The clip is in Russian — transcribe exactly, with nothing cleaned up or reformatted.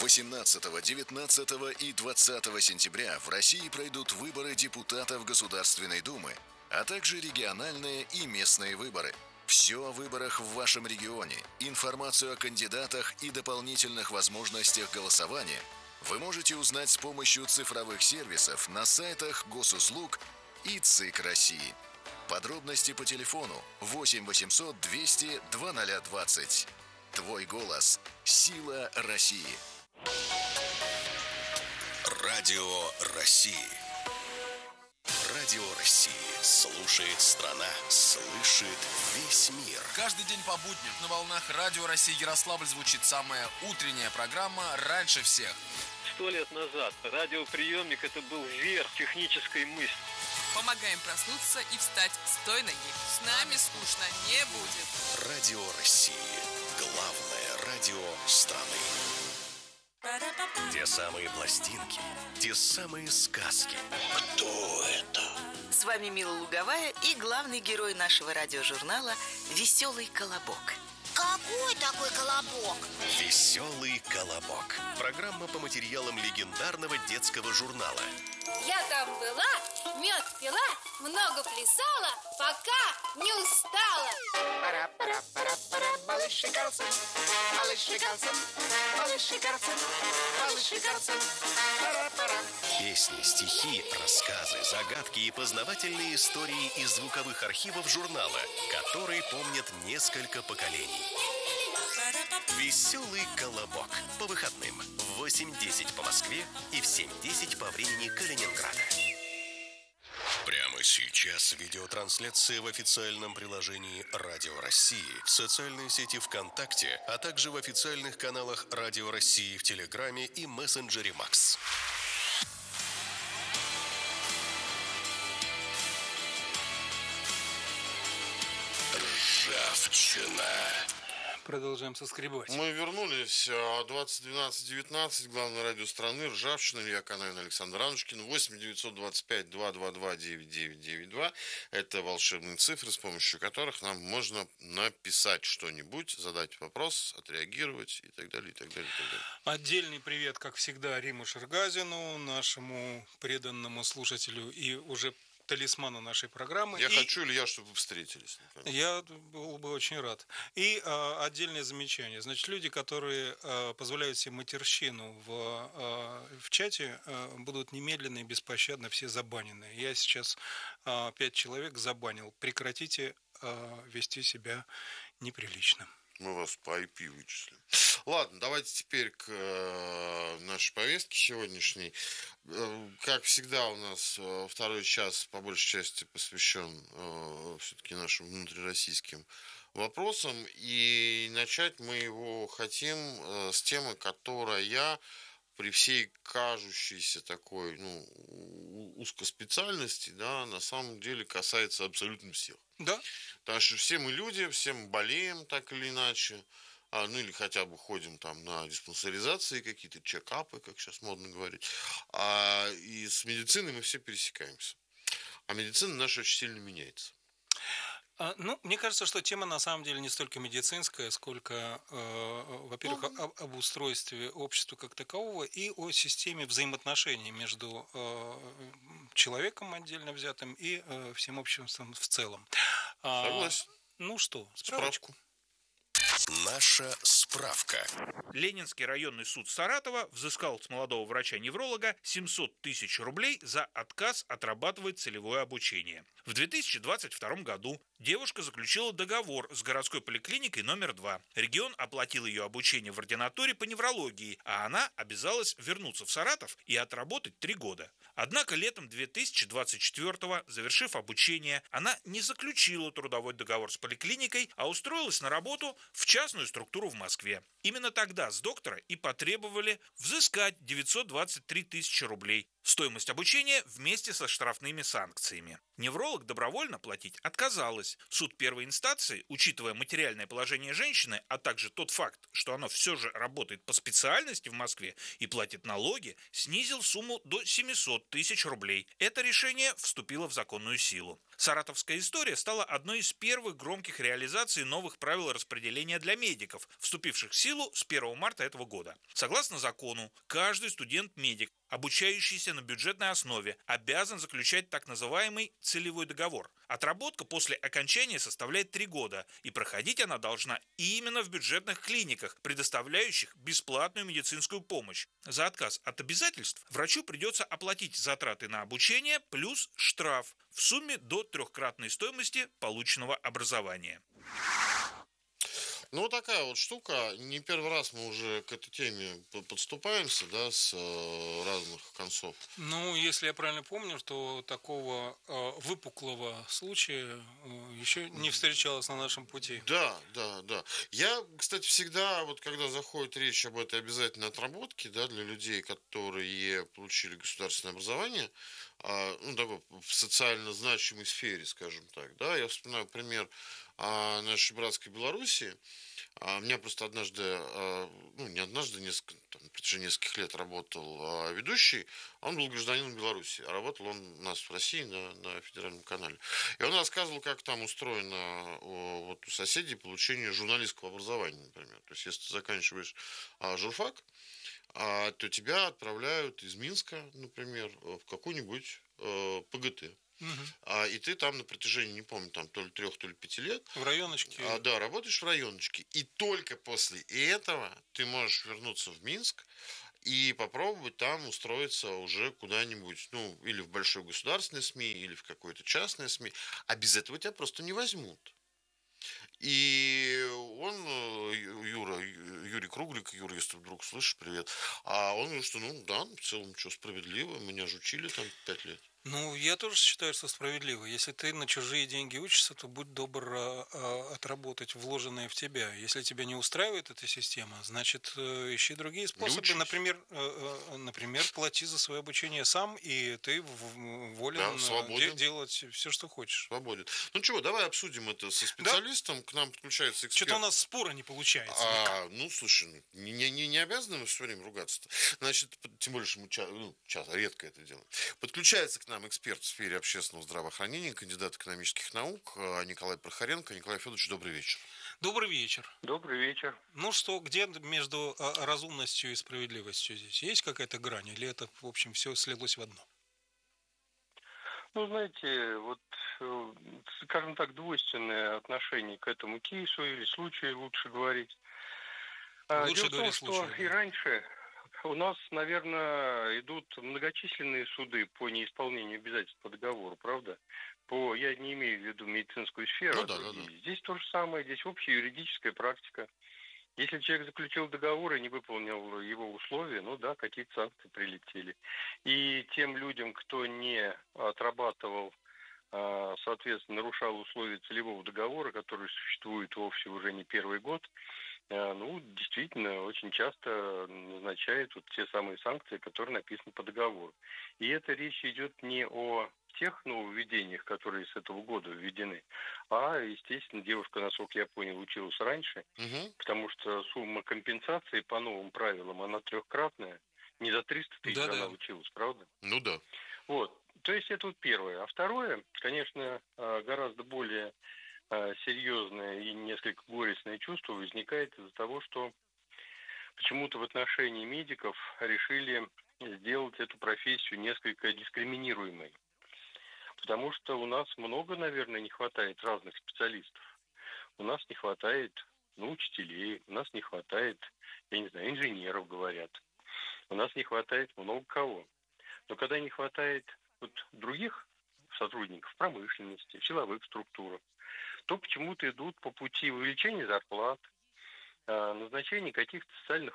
восемнадцатого, девятнадцатого и двадцатого сентября в России пройдут выборы депутатов Государственной Думы, а также региональные и местные выборы. Все о выборах в вашем регионе, информацию о кандидатах и дополнительных возможностях голосования вы можете узнать с помощью цифровых сервисов на сайтах Госуслуг и ЦИК России. Подробности по телефону восемь восемьсот двести двадцать двадцать. Твой голос – сила России. Радио России. Радио России. Слушает страна, слышит весь мир. Каждый день по будням на волнах Радио России Ярославль звучит самая утренняя программа «Раньше всех». Сто лет назад радиоприемник – это был верх технической мысли. Помогаем проснуться и встать с той ноги. С нами скучно не будет. Радио России. Главное радио страны. Те самые пластинки, те самые сказки. Кто это? С вами Мила Луговая и главный герой нашего радиожурнала «Веселый колобок». Какой такой колобок? «Веселый колобок». Программа по материалам легендарного детского журнала. Я там была, мед пила, много плясала, пока не устала. Пара-пара-пара-пара, малыши Карлсон, малыши Карлсон, малыши Карлсон, малыши Карлсон, пара-пара. Песни, стихи, рассказы, загадки и познавательные истории из звуковых архивов журнала, который помнят несколько поколений. «Веселый колобок» по выходным в восемь десять по Москве и в семь десять по времени Калининграда. Прямо сейчас видеотрансляция в официальном приложении Радио России, в социальной сети ВКонтакте, а также в официальных каналах Радио России в Телеграме и мессенджере Макс. Ржавчина. Продолжаем соскребать. Мы вернулись. двадцать двенадцать девятнадцать. Главное радио страны. Ржавчина. Илья Канавин, Александр Анушкин. восемь девятьсот двадцать пять двести двадцать два девять девять девять два. Это волшебные цифры, с помощью которых нам можно написать что-нибудь, задать вопрос, отреагировать и так далее, и так далее, и так далее. Отдельный привет, как всегда, Риму Шергазину, нашему преданному слушателю и уже талисману нашей программы. Я и хочу, Илья, чтобы вы встретились. Наконец. Я был бы очень рад. И э, отдельное замечание. Значит, люди, которые э, позволяют себе матерщину в, э, в чате, э, будут немедленно и беспощадно все забанены. Я сейчас э, пять человек забанил. Прекратите э, вести себя неприлично. Мы вас по ай пи вычислим. Ладно, давайте теперь к э, нашей повестке сегодняшней. Э, как всегда, у нас э, второй час по большей части посвящен э, все-таки нашим внутрироссийским вопросам. И начать мы его хотим э, с темы, которая при всей кажущейся такой, ну, узкоспециальности, да, на самом деле касается абсолютно всех. Да. Потому что все мы люди, все мы болеем так или иначе, а, ну или хотя бы ходим там на диспансеризации, какие-то чекапы, как сейчас модно говорить, а, и с медициной мы все пересекаемся. А медицина наша очень сильно меняется. Ну, мне кажется, что тема на самом деле не столько медицинская, сколько, э, во-первых, об, об устройстве общества как такового и о системе взаимоотношений между э, человеком отдельно взятым и э, всем обществом в целом. Согласен. А, ну что, справочку. Наша справка. Ленинский районный суд Саратова взыскал с молодого врача-невролога семьсот тысяч рублей за отказ отрабатывать целевое обучение. В две тысячи двадцать втором году девушка заключила договор с городской поликлиникой номер два. Регион оплатил ее обучение в ординатуре по неврологии, а она обязалась вернуться в Саратов и отработать три года. Однако летом две тысячи двадцать четвёртого, завершив обучение, она не заключила трудовой договор с поликлиникой, а устроилась на работу в частную структуру в Москве. Именно тогда с доктора и потребовали взыскать девятьсот двадцать три тысячи рублей. Стоимость обучения вместе со штрафными санкциями. Невролог добровольно платить отказалась. Суд первой инстанции, учитывая материальное положение женщины, а также тот факт, что она все же работает по специальности в Москве и платит налоги, снизил сумму до семьсот тысяч рублей. Это решение вступило в законную силу. Саратовская история стала одной из первых громких реализаций новых правил распределения для медиков, вступивших в силу с первого марта этого года. Согласно закону, каждый студент-медик, обучающийся на бюджетной основе, обязан заключать так называемый целевой договор. Отработка после окончания составляет три года, и проходить она должна именно в бюджетных клиниках, предоставляющих бесплатную медицинскую помощь. За отказ от обязательств врачу придется оплатить затраты на обучение плюс штраф в сумме до трехкратной стоимости полученного образования. Ну, вот такая вот штука. Не первый раз мы уже к этой теме подступаемся, да, с э, разных концов. Ну, если я правильно помню, то такого э, выпуклого случая э, еще не встречалось на нашем пути. Да, да, да. Я, кстати, всегда, вот когда заходит речь об этой обязательной отработке, да, для людей, которые получили государственное образование, э, ну, такой в социально значимой сфере, скажем так, да, я вспоминаю пример э, нашей братской Белоруссии. А меня просто однажды, ну не однажды, несколько, там, в течение нескольких лет работал ведущий, он был гражданином Беларуси, а работал он у нас в России на, на федеральном канале. И он рассказывал, как там устроено вот, у соседей получение журналистского образования, например. То есть, если ты заканчиваешь журфак, то тебя отправляют из Минска, например, в какую-нибудь ПГТ. Угу. А, и ты там на протяжении, не помню, там то ли трех, то ли пяти лет. В районочке. А, да, работаешь в районочке. И только после этого ты можешь вернуться в Минск и попробовать там устроиться уже куда-нибудь, ну, или в большой государственной СМИ, или в какой-то частной СМИ. А без этого тебя просто не возьмут. И он, Юра, Юрий Круглик, Юра, если ты вдруг слышишь, привет. А он говорит, что, ну, да, в целом, что, справедливо, меня же учили там пять лет. Ну, я тоже считаю, что справедливо. Если ты на чужие деньги учишься, то будь добр а, а, отработать вложенное в тебя. Если тебя не устраивает эта система, значит, э, ищи другие способы. Например, э, э, например, плати за свое обучение сам, и ты волен да, де- делать все, что хочешь. Свободен. Ну чего, давай обсудим это со специалистом. Да? К нам подключается эксперт. Что-то у нас спора не получается. А, ну, слушай, не, не, не обязаны мы все время ругаться-то. Значит, тем более, что мы ча- ну, часто, редко это делаем. Подключается к нам эксперт в сфере общественного здравоохранения, кандидат экономических наук Николай Прохоренко. Николай Федорович, добрый вечер. Добрый вечер. Добрый вечер. Ну что, где между разумностью и справедливостью здесь? Есть какая-то грань? Или это, в общем, все слилось в одно? Ну, знаете, вот, скажем так, двойственное отношение к этому кейсу или случаю, лучше говорить. Лучше Дело в том, что случаю, и раньше у нас, наверное, идут многочисленные суды по неисполнению обязательств по договору, правда? По, я не имею в виду медицинскую сферу, ну, а да, другие. Да, да. Здесь то же самое, здесь общая юридическая практика. Если человек заключил договор и не выполнил его условия, ну да, какие-то санкции прилетели. И тем людям, кто не отрабатывал, соответственно, нарушал условия целевого договора, который существует вовсе уже не первый год, ну, действительно, очень часто назначают вот те самые санкции, которые написаны по договору. И эта речь идет не о тех нововведениях, которые с этого года введены, а, естественно, девушка, насколько я понял, училась раньше, угу. потому что сумма компенсации по новым правилам, она трехкратная, не за триста тысяч да, она да. училась, правда? Ну да. Вот, то есть это вот первое. А второе, конечно, гораздо более серьезное и несколько горестное чувство возникает из-за того, что почему-то в отношении медиков решили сделать эту профессию несколько дискриминируемой. Потому что у нас много, наверное, не хватает разных специалистов. У нас не хватает, ну, учителей, у нас не хватает, я не знаю, инженеров, говорят. У нас не хватает много кого. Но когда не хватает вот других сотрудников промышленности, силовых структур, то почему-то идут по пути увеличения зарплат, назначения каких-то социальных